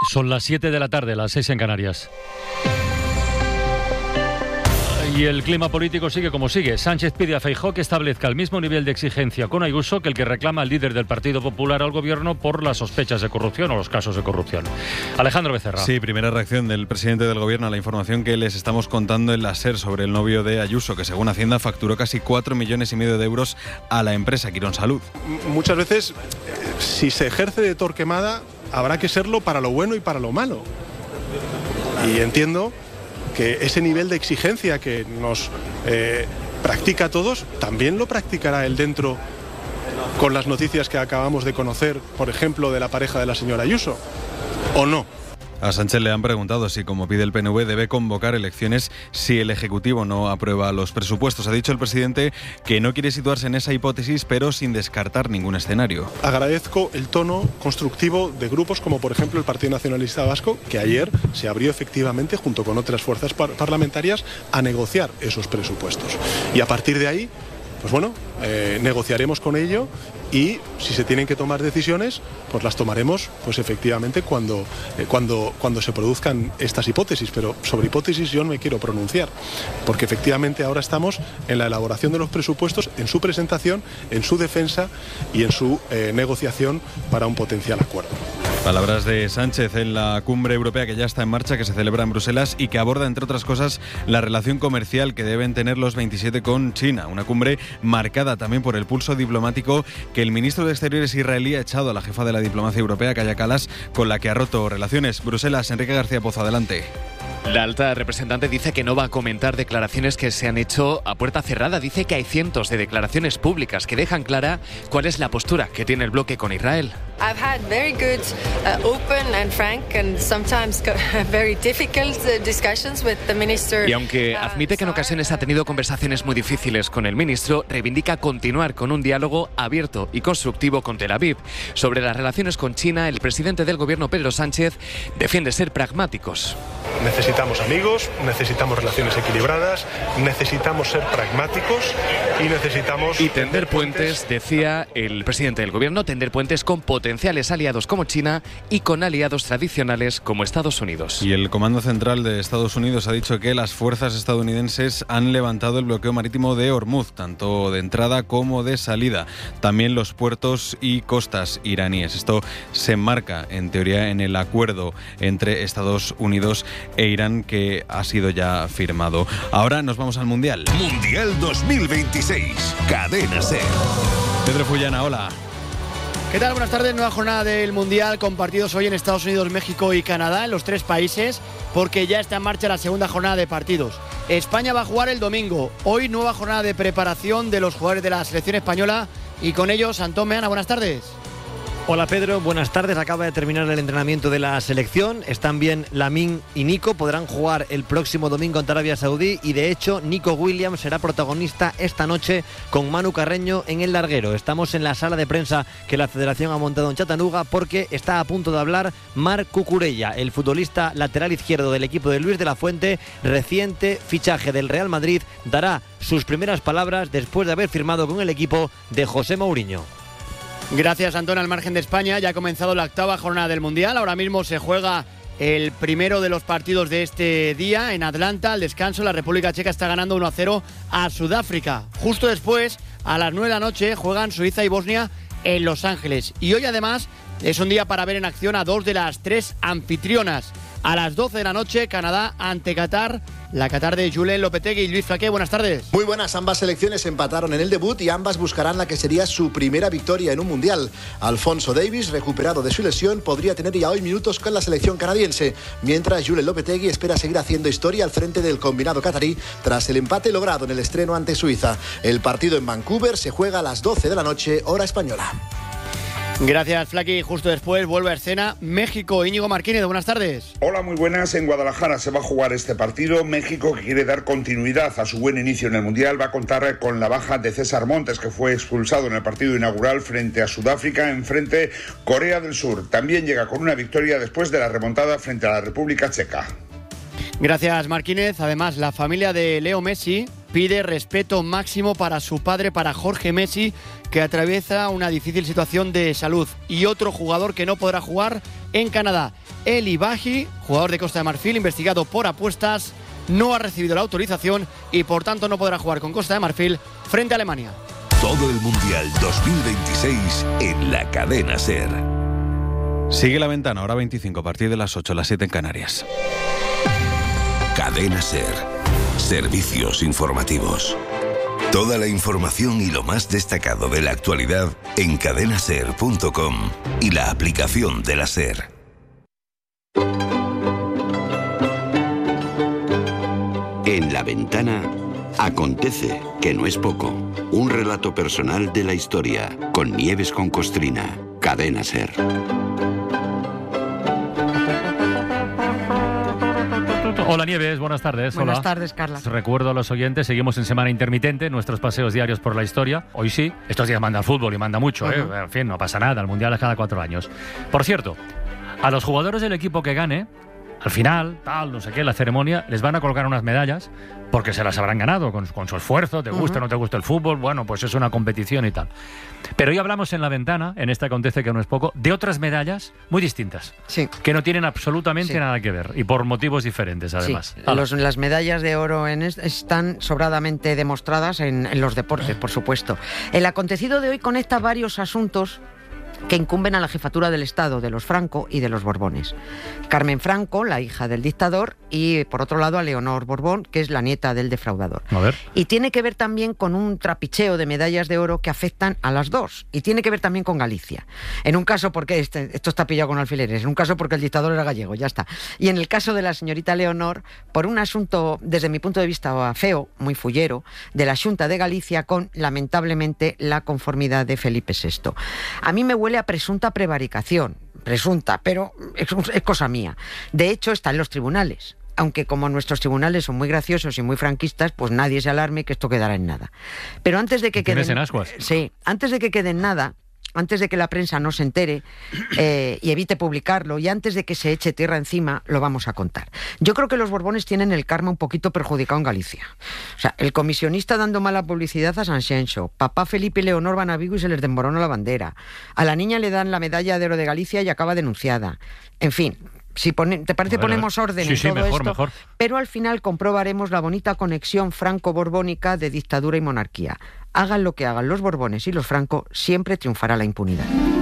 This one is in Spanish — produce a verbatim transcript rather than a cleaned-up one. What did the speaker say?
Son las siete de la tarde, las seis en Canarias. Y el clima político sigue como sigue. Sánchez pide a Feijóo que establezca el mismo nivel de exigencia con Ayuso que el que reclama el líder del Partido Popular al gobierno por las sospechas de corrupción o los casos de corrupción. Alejandro Becerra. Sí, primera reacción del presidente del gobierno a la información que les estamos contando en la SER sobre el novio de Ayuso, que según Hacienda facturó casi cuatro millones y medio de euros a la empresa Quirónsalud. Muchas veces, si se ejerce de Torquemada, habrá que serlo para lo bueno y para lo malo. Y entiendo que ese nivel de exigencia que nos eh, practica a todos, también lo practicará él dentro con las noticias que acabamos de conocer, por ejemplo, de la pareja de la señora Ayuso, ¿o no? A Sánchez le han preguntado si, como pide el P N V, debe convocar elecciones si el Ejecutivo no aprueba los presupuestos. Ha dicho el presidente que no quiere situarse en esa hipótesis, pero sin descartar ningún escenario. Agradezco el tono constructivo de grupos como, por ejemplo, el Partido Nacionalista Vasco, que ayer se abrió efectivamente, junto con otras fuerzas par- parlamentarias, a negociar esos presupuestos. Y a partir de ahí, pues bueno, eh, negociaremos con ello y si se tienen que tomar decisiones, pues las tomaremos pues efectivamente cuando, eh, cuando, cuando se produzcan estas hipótesis. Pero sobre hipótesis yo no me quiero pronunciar, porque efectivamente ahora estamos en la elaboración de los presupuestos, en su presentación, en su defensa y en su eh, negociación para un potencial acuerdo. Palabras de Sánchez en la cumbre europea que ya está en marcha, que se celebra en Bruselas y que aborda, entre otras cosas, la relación comercial que deben tener los veintisiete con China. Una cumbre marcada también por el pulso diplomático que el ministro de Exteriores israelí ha echado a la jefa de la diplomacia europea, Kaja Kallas, con la que ha roto relaciones. Bruselas, Enrique García Pozo, adelante. La alta representante dice que no va a comentar declaraciones que se han hecho a puerta cerrada. Dice que hay cientos de declaraciones públicas que dejan clara cuál es la postura que tiene el bloque con Israel. I've had very good, uh, open and frank and sometimes very difficult discussions with the minister. Y aunque admite que en ocasiones ha tenido conversaciones muy difíciles con el ministro, reivindica continuar con un diálogo abierto y constructivo con Tel Aviv. Sobre las relaciones con China, el presidente del gobierno, Pedro Sánchez, defiende ser pragmáticos. Necesitamos amigos, necesitamos relaciones equilibradas, necesitamos ser pragmáticos y necesitamos... Y tender puentes, decía el presidente del gobierno, tender puentes con potenciales aliados como China y con aliados tradicionales como Estados Unidos. Y el Comando Central de Estados Unidos ha dicho que las fuerzas estadounidenses han levantado el bloqueo marítimo de Hormuz, tanto de entrada como de salida. También los puertos y costas iraníes. Esto se enmarca, en teoría, en el acuerdo entre Estados Unidos e Irán que ha sido ya firmado. Ahora nos vamos al Mundial. Mundial dos mil veintiséis. Cadena SER. Pedro Fullana, hola. ¿Qué tal? Buenas tardes. Nueva jornada del Mundial con partidos hoy en Estados Unidos, México y Canadá, en los tres países, porque ya está en marcha la segunda jornada de partidos. España va a jugar el domingo. Hoy nueva jornada de preparación de los jugadores de la selección española y con ellos Antón Meana. Buenas tardes. Hola Pedro, buenas tardes. Acaba de terminar el entrenamiento de la selección. Están bien Lamine y Nico. Podrán jugar el próximo domingo ante Arabia Saudí y de hecho Nico Williams será protagonista esta noche con Manu Carreño en el larguero. Estamos en la sala de prensa que la Federación ha montado en Chattanooga porque está a punto de hablar Marc Cucurella, el futbolista lateral izquierdo del equipo de Luis de la Fuente, reciente fichaje del Real Madrid. Dará sus primeras palabras después de haber firmado con el equipo de José Mourinho. Gracias, Antón. Al margen de España, ya ha comenzado la octava jornada del Mundial. Ahora mismo se juega el primero de los partidos de este día en Atlanta. Al descanso, la República Checa está ganando uno a cero a Sudáfrica. Justo después, a las nueve de la noche, juegan Suiza y Bosnia en Los Ángeles. Y hoy, además, es un día para ver en acción a dos de las tres anfitrionas. A las doce de la noche, Canadá ante Qatar. La Qatar de Julen Lopetegui y Luis Flaqué. Buenas tardes. Muy buenas. Ambas selecciones empataron en el debut y ambas buscarán la que sería su primera victoria en un mundial. Alfonso Davies, recuperado de su lesión, podría tener ya hoy minutos con la selección canadiense, mientras Julen Lopetegui espera seguir haciendo historia al frente del combinado catarí tras el empate logrado en el estreno ante Suiza. El partido en Vancouver se juega a las doce de la noche, hora española. Gracias, Flaqui. Justo después vuelve a escena México. Íñigo Martínez, buenas tardes. Hola, muy buenas. En Guadalajara se va a jugar este partido. México, que quiere dar continuidad a su buen inicio en el Mundial, va a contar con la baja de César Montes, que fue expulsado en el partido inaugural frente a Sudáfrica, enfrente Corea del Sur. También llega con una victoria después de la remontada frente a la República Checa. Gracias, Martínez. Además, la familia de Leo Messi pide respeto máximo para su padre, para Jorge Messi, que atraviesa una difícil situación de salud. Y otro jugador que no podrá jugar en Canadá, Eli Bahi, jugador de Costa de Marfil, investigado por apuestas, no ha recibido la autorización y por tanto no podrá jugar con Costa de Marfil frente a Alemania. Todo el Mundial dos mil veintiséis en la cadena SER. Sigue La Ventana, hora veinticinco, a partir de las ocho, las siete en Canarias. Cadena SER. Servicios informativos. Toda la información y lo más destacado de la actualidad en cadena ser punto com y la aplicación de la SER. En La Ventana acontece, que no es poco. Un relato personal de la historia con Nieves con Costrina. Cadena SER. Hola Nieves, buenas tardes. Buenas Hola. tardes, Carla. Recuerdo a los oyentes, seguimos en semana intermitente, nuestros paseos diarios por la historia. Hoy sí, estos días manda el fútbol y manda mucho, ¿eh? Uh-huh. En fin, no pasa nada, el Mundial es cada cuatro años. Por cierto, a los jugadores del equipo que gane, al final, tal, no sé qué, la ceremonia, les van a colocar unas medallas porque se las habrán ganado con, con su esfuerzo, te gusta o Uh-huh. no te gusta el fútbol, bueno, pues es una competición y tal. Pero hoy hablamos en La Ventana, en este Acontece que no es poco, de otras medallas muy distintas, Sí. que no tienen absolutamente Sí. nada que ver y por motivos diferentes además. Sí, Hala. los- las medallas de oro en es- están sobradamente demostradas en, en los deportes, por supuesto. El acontecido de hoy conecta varios asuntos que incumben a la jefatura del Estado de los Franco y de los Borbones. Carmen Franco, la hija del dictador, y por otro lado a Leonor Borbón, que es la nieta del defraudador. A ver. Y tiene que ver también con un trapicheo de medallas de oro que afectan a las dos. Y tiene que ver también con Galicia. En un caso porque este- esto está pillado con alfileres, en un caso porque el dictador era gallego, ya está. Y en el caso de la señorita Leonor, por un asunto, desde mi punto de vista feo, muy fullero, de la Xunta de Galicia con, lamentablemente, la conformidad de Felipe sexto. A mí me huele a presunta prevaricación, presunta, pero es, es cosa mía. De hecho, está en los tribunales. Aunque como nuestros tribunales son muy graciosos y muy franquistas, pues nadie se alarme que esto quedará en nada. Pero antes de que ¿Tienes quede en ascuas? Sí, antes de que quede en nada, antes de que la prensa no se entere eh, y evite publicarlo, y antes de que se eche tierra encima, lo vamos a contar. Yo creo que los Borbones tienen el karma un poquito perjudicado en Galicia. O sea, el comisionista dando mala publicidad a Sanxenxo, papá Felipe y Leonor van a Vigo y se les desmorona la bandera. A la niña le dan la medalla de oro de Galicia y acaba denunciada. En fin... Si pone, ¿te parece A ver, a ver. ponemos orden Sí, en sí, todo mejor, esto? mejor. Pero al final comprobaremos la bonita conexión franco-borbónica de dictadura y monarquía. Hagan lo que hagan los Borbones y los Franco, siempre triunfará la impunidad.